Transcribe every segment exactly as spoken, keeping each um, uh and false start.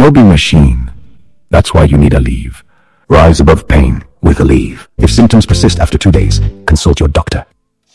no be machine. That's why you need Aleve. Rise above pain with Aleve. If symptoms persist after two days, consult your doctor.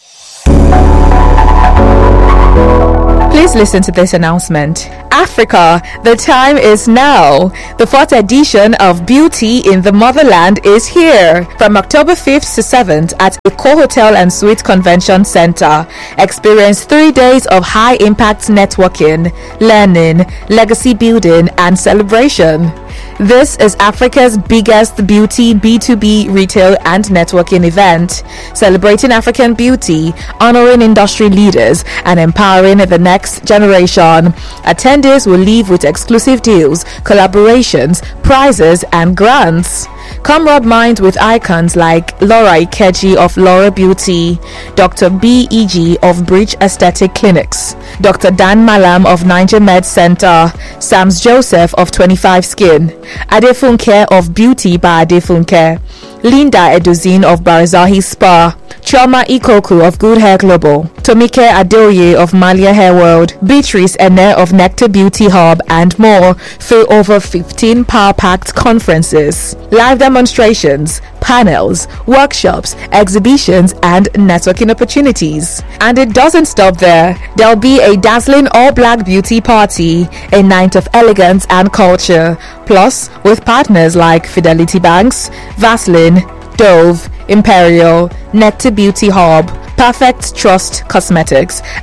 Please listen to this announcement. Africa, the time is now. The fourth edition of Beauty in the Motherland is here. From October fifth to seventh at Eko Hotel and Suite Convention Center. Experience three days of high-impact networking, learning, legacy building, and celebration. This is Africa's biggest beauty B two B retail and networking event, celebrating African beauty, honoring industry leaders, and empowering the next generation. Attendees will leave with exclusive deals, collaborations, prizes, and grants. Come rub minds with icons like Laura Ikeji of Laura Beauty, Doctor B E G of Bridge Aesthetic Clinics, Doctor Dan Malam of Niger Med Center, Sams Joseph of twenty-five Skin, Adefunke of Beauty by Adefunke, Linda Eduzin of Barazahi Spa, Choma Ikoku of Good Hair Global, Tomike Adeoye of Malia Hair World, Beatrice Ene of Nectar Beauty Hub, and more through over fifteen power-packed conferences, live demonstrations, panels, workshops, exhibitions, and networking opportunities. And it doesn't stop there. There'll be a dazzling all-black beauty party, a night of elegance and culture, plus with partners like Fidelity Banks, Vaseline, Dove, Imperial, Nectar Beauty Hub, Perfect Trust Cosmetics,